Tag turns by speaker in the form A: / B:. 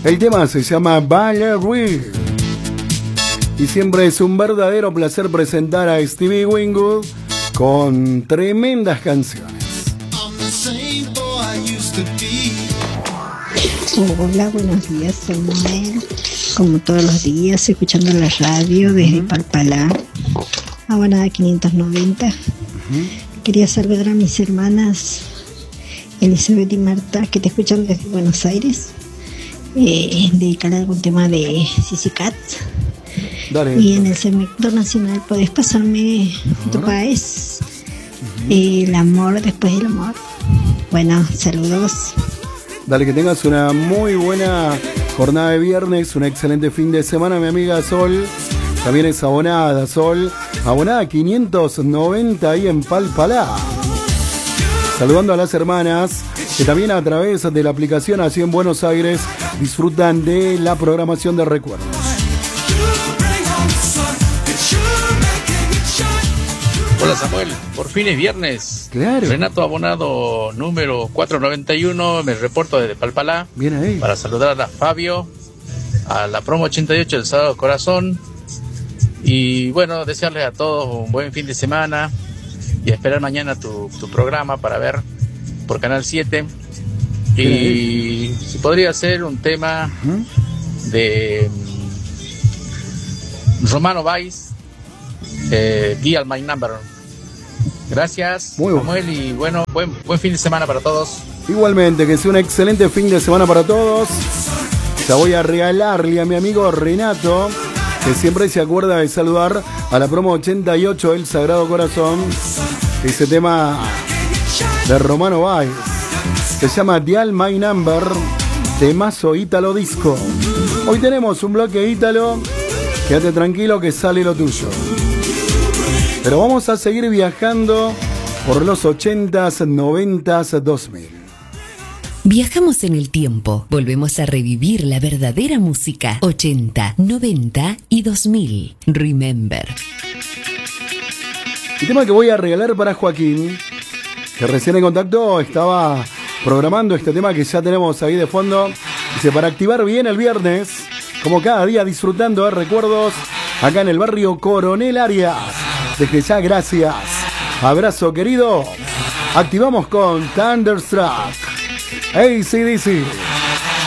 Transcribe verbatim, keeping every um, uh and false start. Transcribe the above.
A: El tema se llama Valerie. Y siempre es un verdadero placer presentar a Stevie Winwood con tremendas canciones.
B: Hola, buenos días, Samuel. Como todos los días, escuchando la radio desde uh-huh. Palpalá, Abonada quinientos noventa. Uh-huh. Quería saludar a mis hermanas Elizabeth y Marta, que te escuchan desde Buenos Aires. Eh, dedicarle algún tema de Sissy Cat. Dale. Y en el segmento nacional podés pasarme uh-huh. tu país. Uh-huh. El amor después del amor. Bueno, saludos.
A: Dale, que tengas una muy buena jornada de viernes, un excelente fin de semana, mi amiga Sol. También es abonada, Sol. Abonada quinientos noventa ahí en Palpalá. Saludando a las hermanas que también a través de la aplicación así en Buenos Aires disfrutan de la programación de recuerdos.
C: Hola Samuel, por fin es viernes.
A: Claro.
C: Renato Abonado número cuatrocientos noventa y uno, me reporto desde Palpalá.
A: Bien ahí.
C: Para saludar a Fabio, a la promo ochenta y ocho del Sábado Corazón. Y bueno, desearles a todos un buen fin de semana y esperar mañana tu, tu programa para ver por Canal siete. Y si podría ser un tema uh-huh. de um, Romano Valls, eh, Dial My Number. Gracias, muy Samuel, bueno. Y bueno, buen, buen fin de semana para todos.
A: Igualmente, que sea un excelente fin de semana para todos. Ya voy a regalarle a mi amigo Renato, que siempre se acuerda de saludar a la promo ochenta y ocho del Sagrado Corazón, ese tema de Romano Valls. Se llama Dial My Number, temazo ítalo disco. Hoy tenemos un bloque ítalo, quédate tranquilo que sale lo tuyo. Pero vamos a seguir viajando por los ochentas, noventas, dos mil.
D: Viajamos en el tiempo, volvemos a revivir la verdadera música ochenta, noventa y dos mil. Remember.
A: El tema que voy a regalar para Joaquín, que recién en contacto estaba programando este tema que ya tenemos ahí de fondo. Dice, para activar bien el viernes, como cada día disfrutando de recuerdos, acá en el barrio Coronel Arias. Desde ya, gracias. Abrazo, querido. Activamos con Thunderstruck. A C D C.